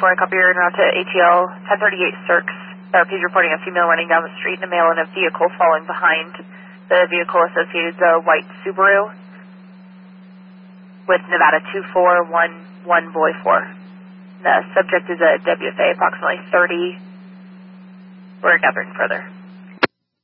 I copy your route to ATL 1038 Cirques. Please reporting a female running down the street and a male in a vehicle falling behind. The vehicle associated is a white Subaru with Nevada 2411 Boy 4. The subject is a WFA, approximately 30. We're gathering further.